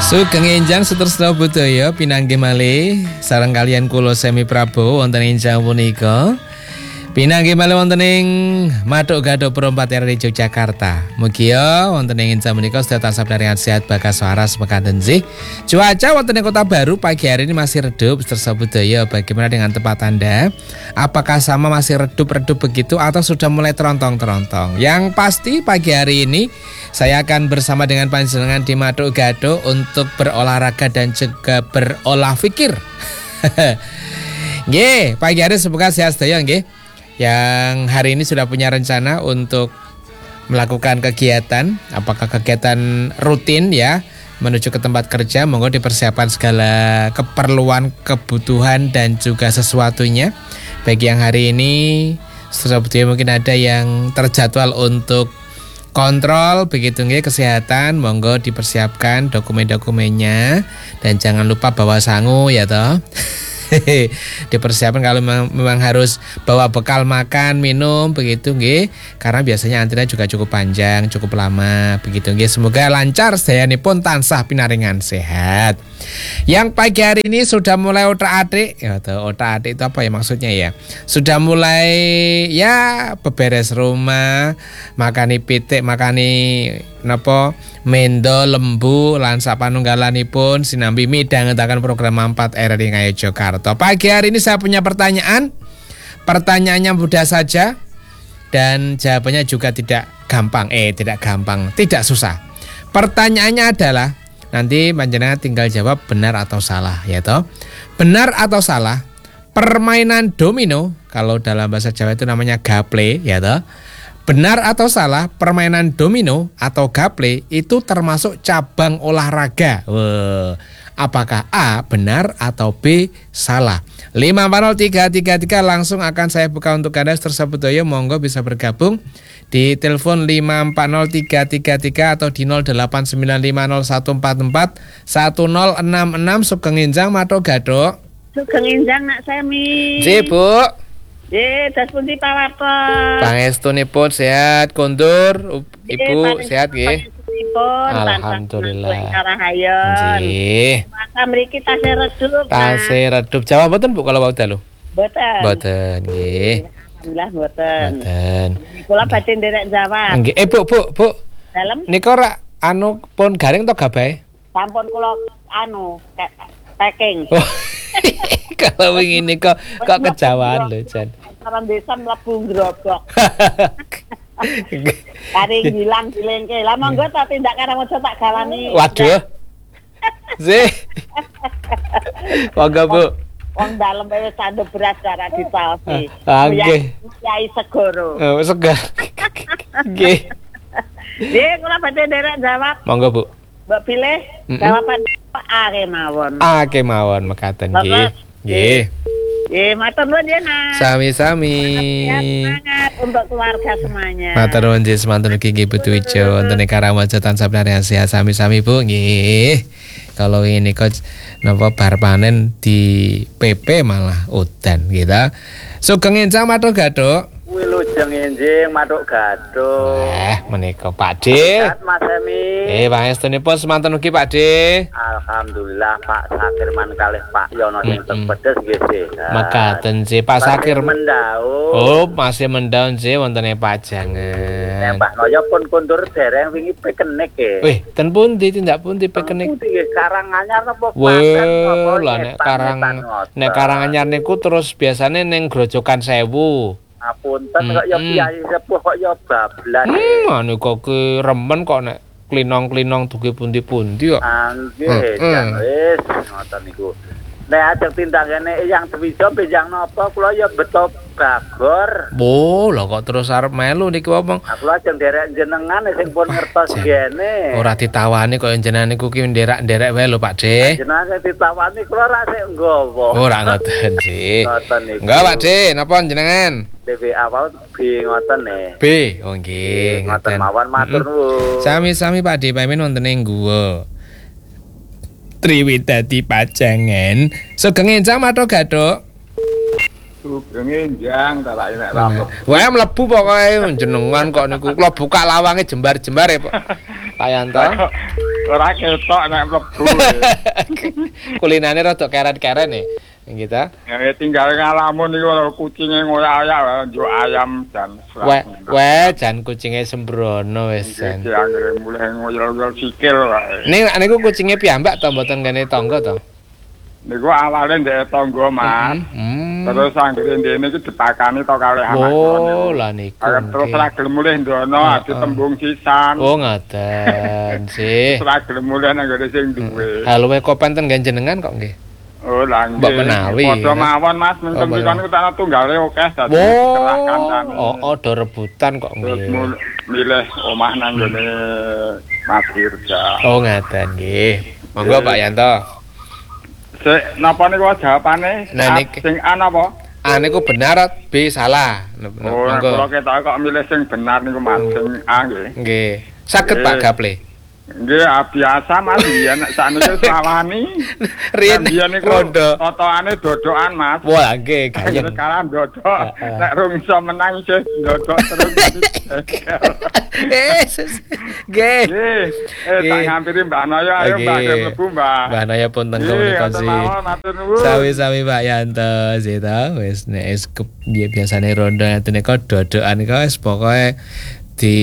Sugeng enjang Sutresna Budaya pinanggih malih sareng kaliyan kula Semi Prabowo wonten enjang punika. Pinanggih malih wonten ing Maduk Gaduk Perompat RRI Yogyakarta. Mugia wonten ing enjang punika sedaya tansah paringan sehat bagas waras mekaten nggih. Cuaca wonten ing Kota Baru pagi hari ini masih redup Sutresna Budaya. Bagaimana dengan tempat Anda? Apakah sama masih redup-redup begitu atau sudah mulai terontong-terontong? Yang pasti pagi hari ini saya akan bersama dengan panjenengan di Maduk Gaduk untuk berolahraga dan juga berolah fikir. Nggih, pagi hari semoga sehat sedaya nggih. Yang hari ini sudah punya rencana untuk melakukan kegiatan, apakah kegiatan rutin ya, menuju ke tempat kerja, monggo dipersiapkan segala keperluan, kebutuhan dan juga sesuatunya. Bagi yang hari ini sebetulnya mungkin ada yang terjadwal untuk kontrol begitu nggih kesehatan, monggo dipersiapkan dokumen-dokumennya dan jangan lupa bawa sangu ya toh. Dipersiapkan kalau memang harus bawa bekal makan, minum begitu nggih. Karena biasanya antrian juga cukup panjang, cukup lama begitu nggih. Semoga lancar sedayanipun tansah pinaringan sehat. Yang pagi hari ini sudah mulai otak-atik. Ya, otak-atik itu apa ya maksudnya ya? Sudah mulai ya beberes rumah, makani pitik, makani napa mendo lembu lan sapanunggalanipun sinambi midhangetaken program 4 RRI Ngayogyakarta. Pagi hari ini saya punya pertanyaan. Pertanyaannya mudah saja dan jawabannya juga tidak susah. Pertanyaannya adalah nanti panjenengan tinggal jawab benar atau salah ya toh. Benar atau salah? Permainan domino kalau dalam bahasa Jawa itu namanya gaple ya toh. Benar atau salah, permainan domino atau gaple itu termasuk cabang olahraga. Apakah A benar atau B salah? 5403333 langsung akan saya buka untuk Anda Sutresna Budaya, monggo bisa bergabung di telepon 5403333 atau di 089501441066. Sugeng enjang Maduk Gaduk. Sugeng enjang Nak Semi. Nggih, Bu. Das pundi pawarta. Pangestunipun sehat kondur, Ibu sehat nggih. Alhamdulillah. Nggih. Masa mriki tasih redup. Tasih redup. Jawab mboten Bu kalau wau dalu? Mboten. Mboten nggih. Alhamdulillah mboten. Mboten. Kula badhe nderek jawab. Nggih. Bu. Dalem. Nika ora anu pun garing to gabahe? Sampun kula packing. Kalau ini kok kejauhan lho Jan. Orang desa mlebu grobok. Kari ngilang dilengke. Lah monggo tak tindak karo aja tak galani. Waduh. Zih. Monggo Bu. Wong dalem wis sanduk beras cara ditaosi. Nggih. Kyai Segoro. Oh, segar. Nggih. Nggih, kula badhe nderek jawab. Monggo Bu. Mbok pilih jawaban A kemawon. A kemawon mekaten nggih. Nggih. Nggih, matur nuwun ya, Nak. Sami-sami. Semangat untuk keluarga semuanya. Matur nuwun nggih semanten ugi nggih Bu Dwijo wonten ing Karawajat tansah paringan sehat sami-sami Bu nggih. Kalau ini kok napa bar panen di PP malah udan gitu. Sugeng enjang Maduk Gaduk. Wilujeng enjing Maduk Gaduk. Menika Pak De. Mas Semi. Pangestunipun semanten ugi Pak De. Alhamdulillah Pak Sakirman kalih Pak Yono sing tepedes nggih sehat. Mekaten sih Pak Sakir mendaun. Oh, masih mendaun sih wonten ing Pajangan. Mbak Noyo pun kundur dereng wingi pikenik nggih. Wih, ten pundi tindak pundi pikenik? Nggih Karanganyar napa Paten lha nek Karanganyar niku terus biasane ning Grojogan Sewu. Apunten kok ya kiai sepuh kok ya bablas. Anu kok ki remen kok nek klinong-klinong dugi pundi-pundi kok. Nggih, jan wis ngoten niku. Nek ajeng tindakane yang Dwijo benjang napa kula ya beto bagor. Oh, lho kok terus arep melu niki wong. Aku ajeng derek jenengan sing pun ngertos gene. Ora ditawani kok jenengan niku ki nderek-nderek wae lho Pak De. Jenengan sing ditawani kula ra sik nggawa. Ora ngoten sih. Ngoten niku. Enggak Pak De, napa jenengan? DWA awal B ngoten ne. B, oh nggih. Ngoten mawon matur nuwun. Sami-sami Pak De, pamit wonten ing guwa. Triwidadi Pajangan. Sugeng enjang Maduk Gaduk. Sugeng enjang tak lak nek rampung. Wae mlebu pokoke jenengan kok niku kula buka lawange jembar-jembar ya, Pak. Pak Yanto. ora ketok nek mlebu. Kulinane rada keren-keren nih. Gitu. Ya tinggal ngalamun niku kucinge ngoyak-oyak njuk ayam dan Weh, jan kucinge sembrono wis jan. Iki anggere mulai ngoyol-ngoyol sikil wae. Niku kucinge piyambak to mboten ngene tangga to? Niku awale ndek tangga, Mas. Terus anggere ndene iki dipakani to kalih anak Oh, lah niku. Terus ora gelem mulih ndono ati tembung sisan. Oh, ngaten sih. Ora gelem mulih nang ngene sing duwe. Halo we kopen ten jenengan kok nggih. Oh, lah nggih. Mbok menawi. Padha mawon, Mas, mengko niku tak tunggale akeh dadi kerahkan tani. Oh, do rebutan kok terus nggih. milih omah nang ngene Mas Irja. Oh, ngaten nggih. Monggo Pak Yanto. Sik napa niku jawabane? Nah, niki. Sing A napa? A niku benar, B salah. Oh, kula ketok kok milih sing benar niku Mas, sing A nggih. Nggih. Saged Pak Gaple. Nggih, biasa Mas, biyen nek sakniki sawani. Riyen biyen niku rondo. totoane dodokan Mas. Wah, nggih, gayeng. Sekarang dodok, nek rung iso menang isih dodok terus. Yesus. Nggih. Nggih, tak ngampiri Mbak Naya, ayo Mbak mlebu Mbak. Mbak Naya pun tenggo menika sih. Sawi-sawi Pak Yanto sih ta wis nek es biasane rondo ngene kok dodokan kok wis pokoke di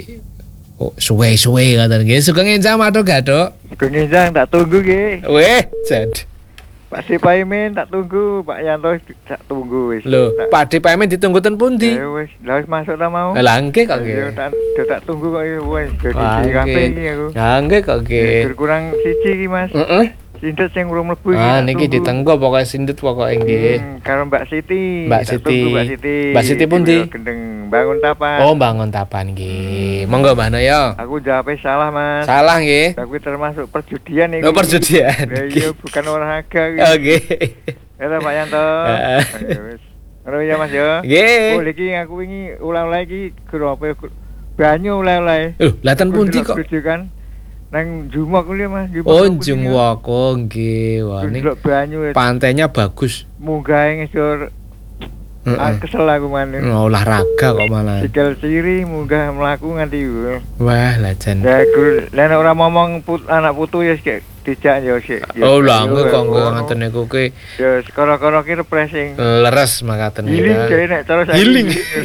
suwe-suwe ngoten nggih. Sugeng enjang matur Gathuk. Sugeng enjang tak tunggu nggih. Weh, jad. Pak Paimin tak tunggu, Pak Yanto tak tunggu wis. Lho, Pak Paimin ditunggu ten pundi? Wis, lah wis masuk ta mau. Lah nggih kok nggih. Tak tunggu kok wis dadi kafe iki aku. Lah nggih kok nggih. Kurang siji iki Mas. Heeh. Sindet sing urung mlebu iki. Ah niki ditenggo pokoke sindet pokoke nggih. Karo Mbak Siti. Mbak Siti. Mbak Siti pundi? Gendeng bangun tapan. Oh, bangun tapan nggih. Monggo Mbah Naya. Aku jawabe salah, Mas. Salah nggih. Aku termasuk perjudian iki. Oh, perjudian. Iya, bukan olahraga iki. Oke. Ya Pak Yanto. Wis. Ngono ya Mas ya. Nggih. Oh, iki aku wingi ulah-ulah iki grope banyu ulah-ulah. Lah ten pundi kok? Kan nang Jumok kuwi Mas. Oh, Jumok nggih. Wah, ini banyu. Pantainya bagus. Munggah ngisor. Kesel aku maneh. Olahraga kok malah. Sikil siri munggah mlaku nganti. Wah, lajan. Ya guru, lan ora ngomong anak putu ya sik dijak ya sik. Oh, lah kok ngoten niku ki. Ya sekara-kara ki refreshing. Leres makaten niku. Healing jare nek cara healing.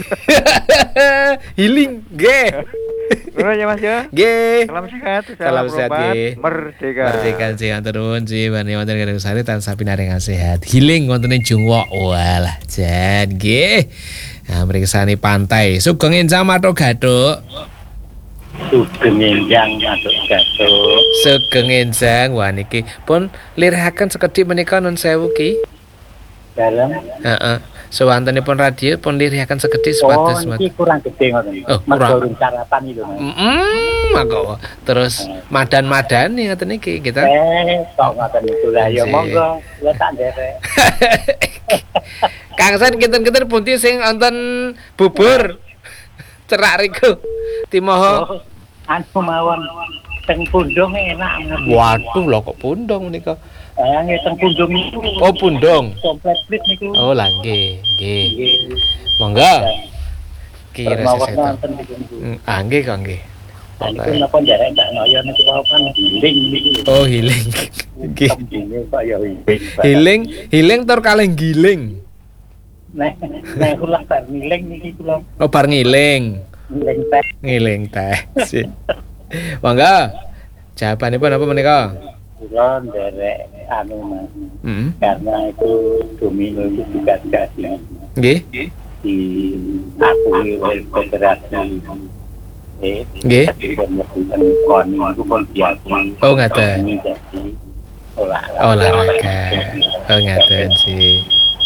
Healing, nggih. Ngono ya Mas ya. Nggih. Salam sehat, salam sehat nggih. Merdeka. Merdeka sih turun sih bani wonten kene sari tansah pinaring sehat. Healing wontene Jungwok. Walah, jan nggih. Nah, mriki sani pantai. Sugeng enjang matur Gathuk. Sugeng enjang matur Gathuk. Sugeng enjang wah niki pun lirahaken sekedhik menika nun sewu ki. Dalam. Heeh. Sawantenipun radio pun lirihaken sekedhik supados iki kurang gede ngoten. Oh, kurang sarapan itu. Monggo. Terus madan-madani ngoten iki kita. Kok ngoten niku lah ya monggo ya tak nderek. Kang San kinten-kinten pundi sing wonten bubur cerak riku. Timoho anu mawon teng pundung enak. Waduh lho kok pundung menika. Teng pundung niku. Oh, pundung. Komplit niku. Oh, lah nggih, nggih. Monggo. Kira sesetan. Nggih kok nggih. Niku napa nderek Mbak Noyo niku kan healing niku. Oh, healing. Nggih. Healing tur kalih giling. Nek kula bar ngiling niki kula. Oh, bar ngiling. Ngiling teh. Monggo. Jawabanipun apa menika? Kula nderek anu Mas. Karena itu domino itu juga jadi. Nggih. Di akui oleh federasi. Nggih. Koni itu pun biasa. Oh, ngaten. Olahraga. Oh, ngaten sih.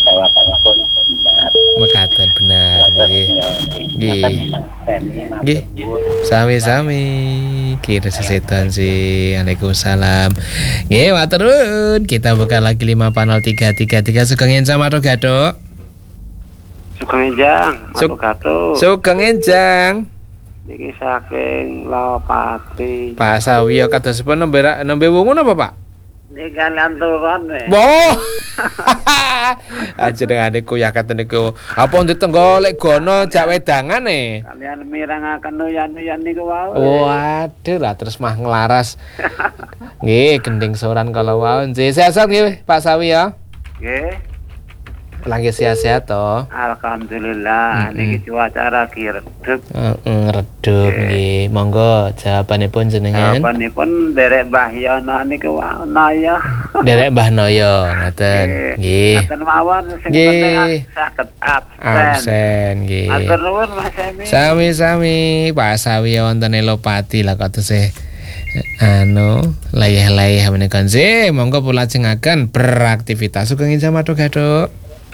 Mekaten benar nggih. Nggih. Nggih. Sami-sami. Kira sesetan sih. Waalaikumsalam. Nggih, matur nuwun. Kita buka lagi 50333 Sugeng enjang matur Gathuk. Sugeng enjang matur Gathuk. Sugeng enjang. Niki saking Lawapati. Pak Sawiya kadosipun nembe wungu napa, Pak? Ini kalian turun nih. Boh. Ajenengane kuyakat niku. Apa ndek golek gono jak wedangan e. Kalian mirangaken nuyan-nuyan niku wae. Waduh lah terus mah ngelaras. Nggih, gending soran kalau wau. Nggih, sehat-sehat nggih Pak Sawi ya. Nggih. Lagi sehat-sehat toh. Alhamdulillah, niki cuaca lagi redup. Redup nggih. Monggo jawabanipun jenengan. Jawabanipun derek Mbah Yono niku ana ya. Derek Mbah Noyo ngoten. Nggih. Ngoten mawon sing Nggih. penting saged absen. Absen nggih. Matur nuwun Mas Emi. Sami-sami Pak Sawi wonten Elopati lah katose layah-layah menika nggih. Monggo pulajengaken beraktivitas sugeng jam aduk-aduk.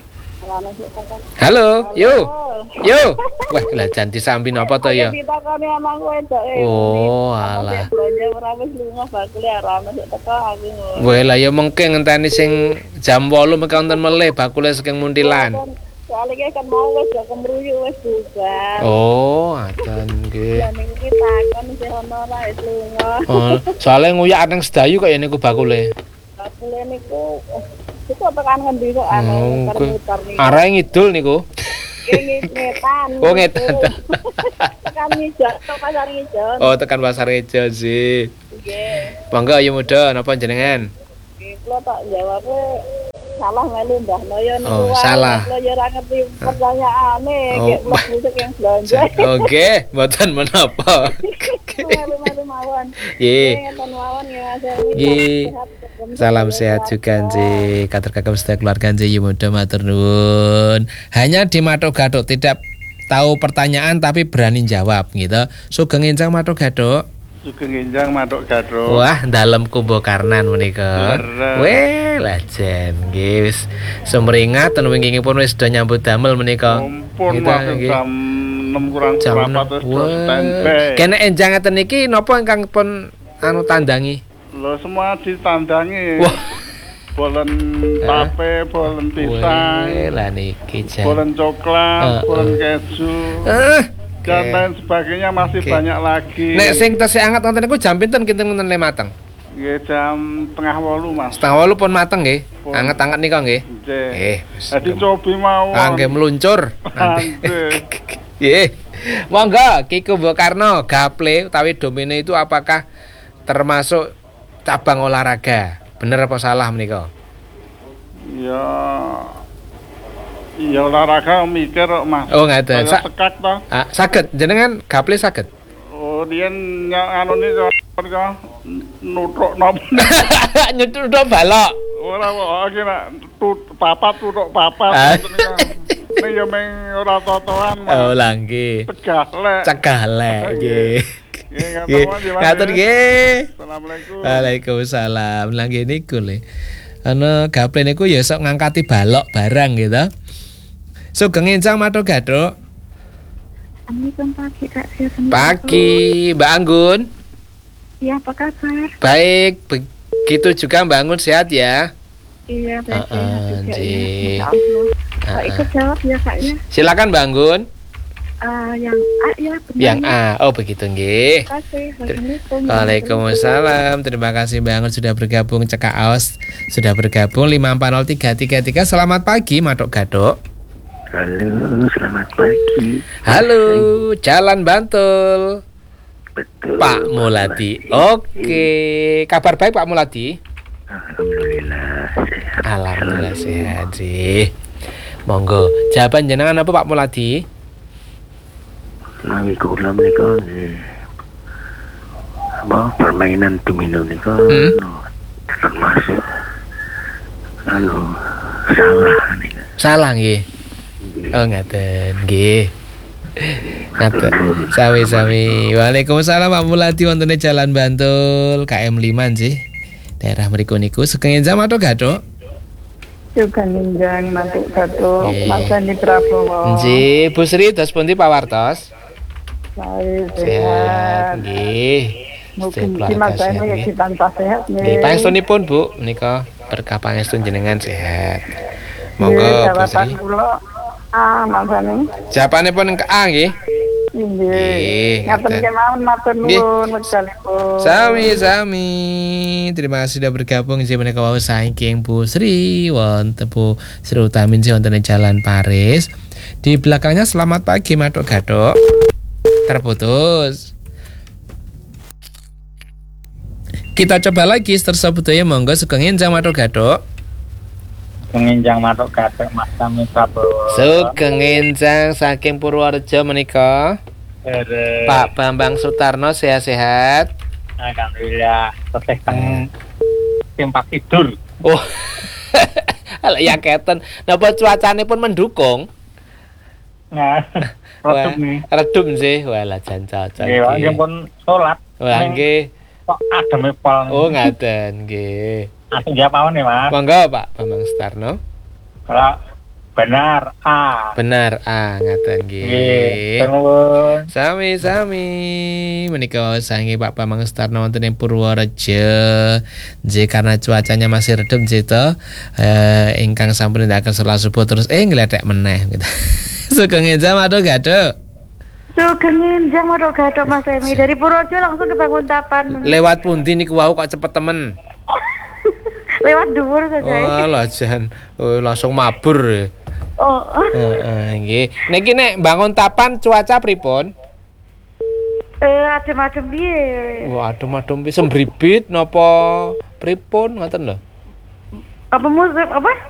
Halo, yo. Wah, lah jan disambi napa to ya? Ditakoni amang kowe tok. Oh, alah. Belanja ora wis lunga bakule arane sik teko aku ngono. Wah, lah ya mengke ngenteni sing jam 8 meka wonten melih bakule saking Muntilan. Soale kan mau wis gak kemruyu wis bubar. Oh, adan nggih. Lah ning iki takon sing ono ora wis lunga. Oh, soalnya nguyak nang sedayu kaya niku bakule. Bakule niku itu tekan ngendi kok anu muter-muter niku. Arahe ngidul niku. Ngetan. Oh, ngetan. Tekan ngijo, pasar ngijo. Oh, tekan pasar Ejo sih. Nggih. Monggo ayo muda napa jenengan? Kula tak jawab salah melu Mbah Noyo niku. Oh, salah. Kula yo ora ngerti pertanyaane, Oh, nggih kula musik yang belanja. Oke, mboten menapa. Melu mawon. Nggih. Ngeten mawon ya Mas. Nggih. Salam sehat juga nggih. Katur kagem sedaya keluarga nggih muda matur nuwun. Hanya di Matuk Gaduk tidak tahu pertanyaan tapi berani jawab gitu. Sugeng enjang Matuk Gaduk. Sugeng enjang Matuk Gaduk. Wah, dalem Kumbo Karnan menika. Weh, lajen nggih wis sumringah ten wingkingipun wis do nyambut damel menika. Ampun, Gitu, masih nggih. jam 6 kurang Jam seprapat wis Wah. standby. Kene enjang ngeten iki napa ingkang pun anu tandangi? Lo semua ditandangi. Wah. Bolen tape, bolen pisang, Weh, lah niki jan. bolen coklat, bolen keju, dan lain sebagainya masih Oke. banyak lagi. Nek sing tesih anget wonten niku jam pinten kinten wonten le mateng? Nggih jam 7:30 Mas. Setengah 8 pun mateng nggih. Pun. Anget-anget nika nggih. Nggih. wis. Jadi cobi mau. Nggih meluncur. Nggih. Nggih. Monggo Ki Kumbo Karno, gaple utawi domine itu apakah termasuk cabang olahraga? Bener apa salah menika? Ya ya olahraga mikir kok Mas. Oh, ngaten. Saya sekak toh. Ah, saged jenengan gaple saged. Oh, dia anu ni nutruk nom. Nyutuk balok. Ora kok kira papat tutuk papat. Ah. Nek ya meng ora totoan Oh, Mas. lah nggih. Tegah lek. Cegah lek nggih. Nggih, Ngatur nggih. Assalamualaikum. Waalaikumsalam. Lah nggih niku le. Ana gaple niku ya sok ngangkati balok barang gitu. Sugeng enjang Matuk Gaduk. Assalamualaikum pagi Kak. Pagi, Mbak Anggun. Iya, apa kabar? Baik, begitu juga Mbak Anggun sehat ya. Iya, baik. Nggih. Kak ikut jawab ya Kak ya. Silakan Mbak Anggun. Yang A ya benar. Yang A. Oh, begitu nggih. Terima kasih. Assalamualaikum. Waalaikumsalam. Terima kasih Mbak Anggun sudah bergabung. Cekak Aos sudah bergabung 5403333. Selamat pagi Matuk Gaduk. Halo, selamat pagi. Halo, Jalan Bantul. Betul. Pak Muladi. Oke, kabar baik Pak Muladi? Alhamdulillah sehat. Alhamdulillah sehat sih. Monggo, jawaban jenengan apa Pak Muladi? Nawi kula menika apa permainan domino nika termasuk salah nika. Salah nggih. Oh ngaten nggih. Ngaten. Sami-sami. Waalaikumsalam Pak Muladi wonten Jalan Bantul KM 5 sih. Daerah mriku niku sugeng enjang Matuk Gaduk. Juga ninjang Matuk Gaduk. Nggih. Mas Andi Prabowo. Nggih, Bu Sri dos pundi Pak Wartos? Baik, Sehat nggih. Mungkin Keluarga Mas sehat, Andi nggih. ditantah sehat Nggih, pangestunipun Bu menika berkah pangestung jenengan sehat. Monggo Bu jawaban Sri. kula A Mas Andi. Jawabanipun ke A nggih. Nggih. Ngaten ngaten. kemawon matur Nggih. nuwun wekdalipun. Sami-sami. Terima kasih sudah bergabung di menika wau saking Bu Sri wonten Bu Sri Utamin wonten ing Jalan Paris. Di belakangnya selamat pagi Matuk Gadok. Terputus. Kita coba lagi seterusnya budaya monggo sugeng enjang Matuk Gadok. Penginjang matuk gatek Mas Kami Prabowo. Sugeng enjang saking Purworejo menika. Pak Bambang Sutarno sehat-sehat. Alhamdulillah. Teteh teng tempat tidur. Oh. Ala ya keten. Napa cuacane pun mendukung? Nah, Wah, redup nih. redup sih. Walah jan cocok. Nggih, nggih. pun salat. Wah nggih. Kok ademe pol. Oh ngaten nggih. Asing jawab apa nih, Mas? Monggo Pak Bambang Sutarno. Kalau benar A. Benar ngaten Nggih, nggih. nuwun. Sami-sami menika sange Pak Bambang Sutarno wonten ing Purworejo. Nggih karena cuacanya masih redup nggih to. Ingkang sampun nindakaken salat subuh terus ngledek meneh gitu. Sugeng enjang Matuk Gadok. Sugeng enjang Matuk Gadok Mas Emi dari Purworejo langsung ke Banguntapan. Lewat pundi niku wau kok cepet temen. Lewat dhuwur saja. Oh, lah jan langsung mabur. Oh. Nggih. Niki nek Banguntapan cuaca pripun? Adem-adem piye? Wah, adem-adem piye sembribit napa pripun ngoten lho. Apa musim apa?